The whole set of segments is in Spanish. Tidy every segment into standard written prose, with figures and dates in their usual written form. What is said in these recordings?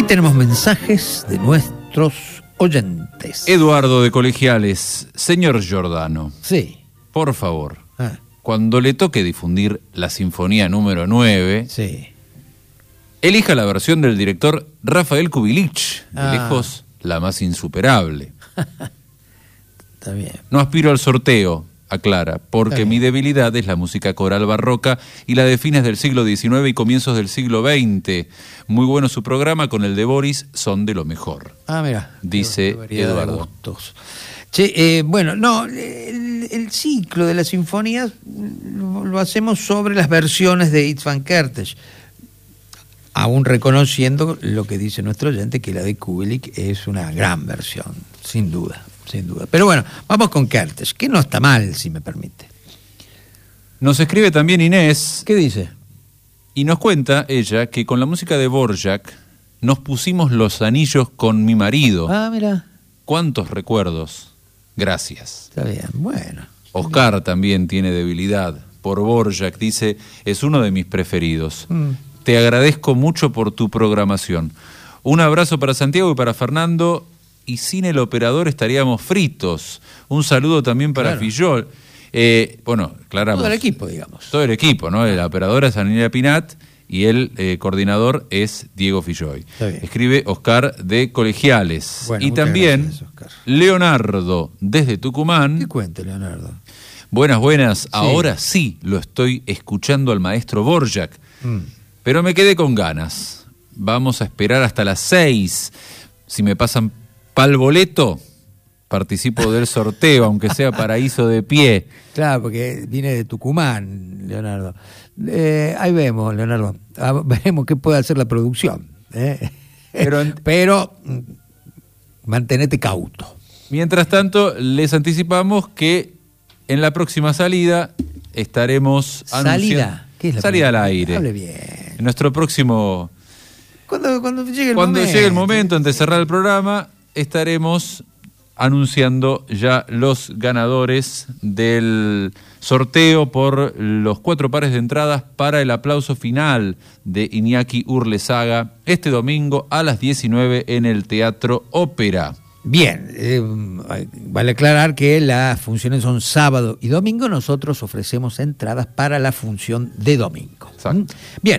tenemos mensajes de nuestros oyentes. Eduardo de Colegiales. Señor Giordano. Sí. Por favor, cuando le toque difundir la Sinfonía número 9, sí, elija la versión del director Rafael Kubelik, de lejos la más insuperable. Está bien. No aspiro al sorteo, aclara, porque mi debilidad es la música coral barroca y la de fines del siglo XIX y comienzos del siglo XX. Muy bueno su programa, con el de Boris son de lo mejor. Mira, dice Eduardo. Che, bueno, no, el ciclo de las sinfonías lo hacemos sobre las versiones de Itzvan Kertész, aún reconociendo lo que dice nuestro oyente, que la de Kubelik es una gran versión, sin duda. Sin duda. Pero bueno, vamos con Kertész, que no está mal, si me permite. Nos escribe también Inés. ¿Qué dice? Y nos cuenta ella que con la música de Dvorak nos pusimos los anillos con mi marido. Mira. ¿Cuántos recuerdos? Gracias. Está bien, bueno. Oscar también tiene debilidad por Dvorak, dice, es uno de mis preferidos. Te agradezco mucho por tu programación. Un abrazo para Santiago y para Fernando. Y sin el operador estaríamos fritos. Un saludo también para Fillol. Bueno, aclaramos. Todo el equipo, digamos. Todo el equipo, ¿no? La operadora es Anilia Pinat y el coordinador es Diego Filloy. Escribe Oscar de Colegiales. Bueno, y también gracias, Leonardo desde Tucumán. ¿Qué cuente, Leonardo? Buenas. Sí. Ahora sí lo estoy escuchando al maestro Dvorak. Pero me quedé con ganas. Vamos a esperar hasta las 6. Si me pasan pa'l boleto, participo del sorteo, aunque sea paraíso de pie. Claro, porque viene de Tucumán, Leonardo. Ahí vemos, Leonardo. Veremos qué puede hacer la producción. Pero mantenete cauto. Mientras tanto, les anticipamos que en la próxima salida estaremos anunciando... ¿Qué es la salida al aire. Hable bien. En nuestro próximo... Cuando llegue el momento de cerrar el programa, estaremos anunciando ya los ganadores del sorteo por los 4 pares de entradas para el aplauso final de Iñaki Urlesaga este domingo a las 19 en el Teatro Ópera. Bien, vale aclarar que las funciones son sábado y domingo. Nosotros ofrecemos entradas para la función de domingo. Exacto. Bien,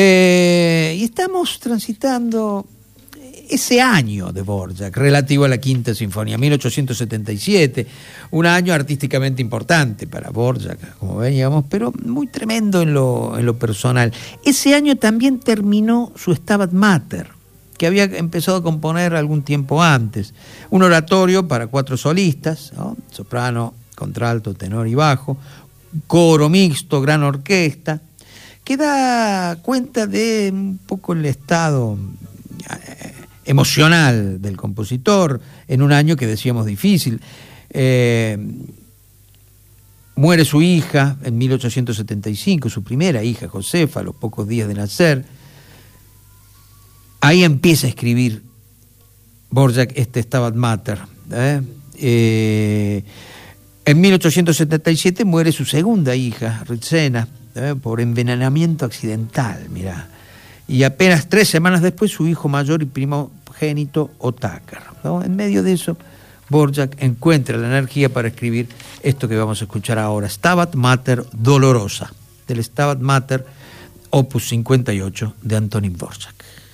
y estamos transitando ese año de Dvorak relativo a la Quinta Sinfonía, 1877, un año artísticamente importante para Dvorak, como veíamos, pero muy tremendo en lo personal. Ese año también terminó su Stabat Mater, que había empezado a componer algún tiempo antes, un oratorio para 4 solistas, ¿no? Soprano, contralto, tenor y bajo, coro mixto, gran orquesta, que da cuenta de un poco el estado emocional del compositor en un año que decíamos difícil. Muere su hija en 1875, su primera hija, Josefa, a los pocos días de nacer. Ahí empieza a escribir Dvorak este Stabat Mater. En 1877 muere su segunda hija, Ritsena, por envenenamiento accidental, mirá. Y apenas 3 semanas después su hijo mayor y primogénito, Otakar, ¿no? En medio de eso, Dvorak encuentra la energía para escribir esto que vamos a escuchar ahora, Stabat Mater Dolorosa, del Stabat Mater, opus 58 de Antonín Dvorak.